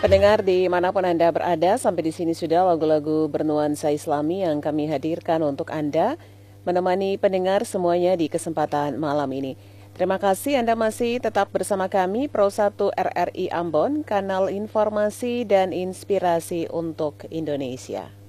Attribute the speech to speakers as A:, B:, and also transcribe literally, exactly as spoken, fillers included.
A: Pendengar dimanapun Anda berada, sampai di sini sudah lagu-lagu bernuansa Islami yang kami hadirkan untuk Anda, menemani pendengar semuanya di kesempatan malam ini. Terima kasih Anda masih tetap bersama kami, Pro satu R R I Ambon, kanal informasi dan inspirasi untuk Indonesia.